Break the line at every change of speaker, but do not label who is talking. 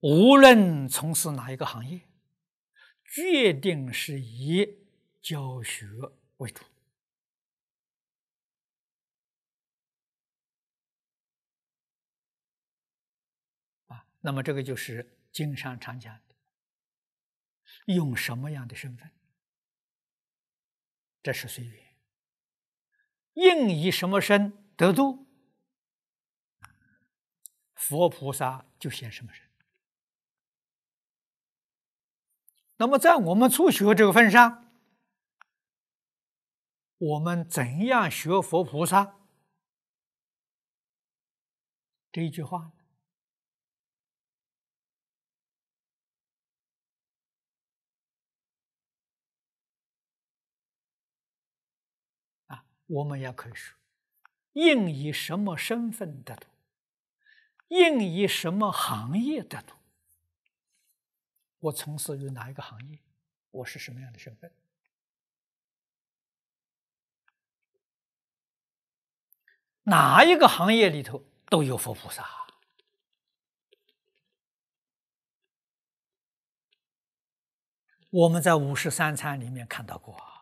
无论从事哪一个行业，决定是以教学为主。那么这个就是经上常讲的，用什么样的身份，这是随缘。应以什么身得度，佛菩萨就显什么身。那么在我们初学这个份上，我们怎样学佛菩萨？这一句话我们也可以说，应以什么身份得度，应以什么行业得度。我从事于哪一个行业，我是什么样的身份？哪一个行业里头都有佛菩萨。我们在53参里面看到过。